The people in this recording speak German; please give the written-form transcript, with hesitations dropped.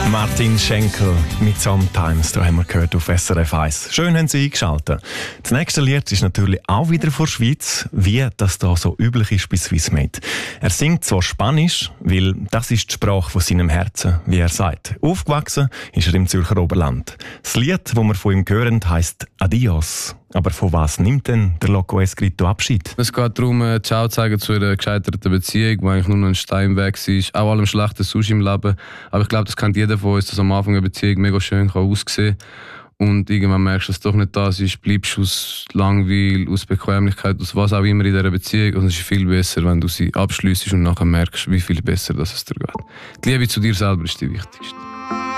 Martin Schenkel mit «Sometimes», da haben wir gehört auf SRF 1. Schön haben Sie eingeschaltet. Das nächste Lied ist natürlich auch wieder von der Schweiz, wie das da so üblich ist bei Swissmade. Er singt zwar Spanisch, weil das ist die Sprache von seinem Herzen, wie er sagt. Aufgewachsen ist er im Zürcher Oberland. Das Lied, das wir von ihm hören, heisst «Adios». Aber von was nimmt denn der Loco Escrito Abschied? Es geht darum, Ciao zu sagen zu einer gescheiterten Beziehung, die eigentlich nur noch ein Stein weg war. Auch allem Schlechten sonst im Leben. Aber ich glaube, das kennt jeder von uns, dass am Anfang eine Beziehung mega schön aussehen kann. Und irgendwann merkst du, dass es doch nicht das ist, bleibst aus Langweil, aus Bequemlichkeit, aus was auch immer in dieser Beziehung. Und es ist viel besser, wenn du sie abschliessest und nachher merkst, wie viel besser dass es dir geht. Die Liebe zu dir selber ist die wichtigste.